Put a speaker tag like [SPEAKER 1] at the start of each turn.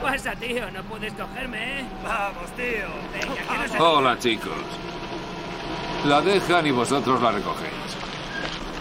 [SPEAKER 1] pasa, tío? No puedes cogerme, ¿eh?
[SPEAKER 2] Vamos, tío.
[SPEAKER 1] Venga, que no se...
[SPEAKER 3] Hola, chicos. La dejan y vosotros la recogéis.